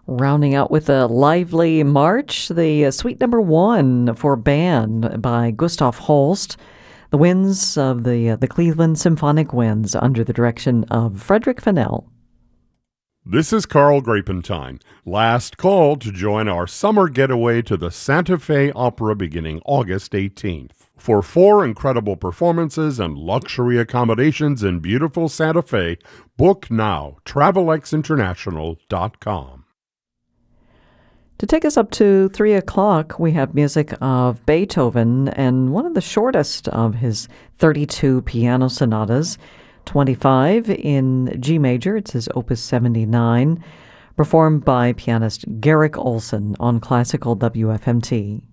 Rounding out with a lively march, the Suite Number 1 for Band by Gustav Holst. The winds of the Cleveland Symphonic Winds under the direction of Frederick Fennell. This is Carl Grapentine. Last call to join our summer getaway to the Santa Fe Opera beginning August 18th. For 4 incredible performances and luxury accommodations in beautiful Santa Fe, book now, TravelXInternational.com. To take us up to 3 o'clock, we have music of Beethoven and one of the shortest of his 32 piano sonatas, 25 in G major. It's his Opus 79, performed by pianist Garrick Olson on Classical WFMT.